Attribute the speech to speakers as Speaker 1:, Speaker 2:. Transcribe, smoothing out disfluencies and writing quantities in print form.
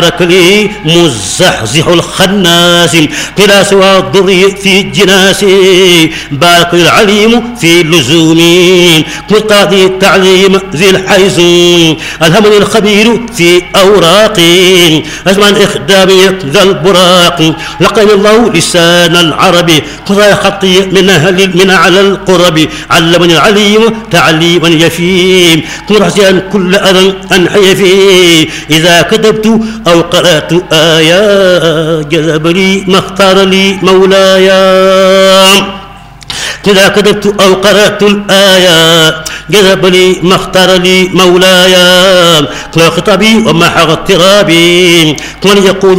Speaker 1: لي مزحزح الخناس بلا سوى الضر في جناسي بارك العليم في لزومي مقتضي التعليم ذي الحيز الهمني الخبير في أوراقي أسمع إخدامي ذا البراق لقني الله لسان العربي قضى خطي من على القرب علمني العليم تعليما يفيم مرحسيا كل أذى أنحي فيه إذا كتبت أو قرأت آية جذب لي ما اختار لي مولاي إذا كتبت أو قرأت الآية جذب لي ما اختار لي مولاي خطابي ومحى اضطرابي ومن يقول